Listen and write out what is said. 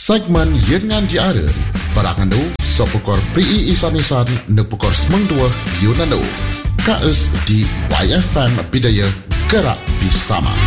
Segmen Yengan Diara Barangandu Sopukor PI Isan-Isan Nepukor Semengdua Yunanu Kaes di YFM Bidaya Gerak Bersama.